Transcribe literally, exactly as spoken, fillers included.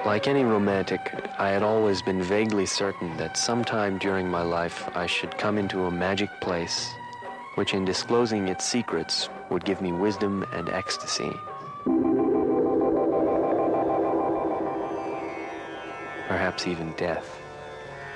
Like any romantic, I had always been vaguely certain that sometime during my life I should come into a magic place, which in disclosing its secrets would give me wisdom and ecstasy. Perhaps even death.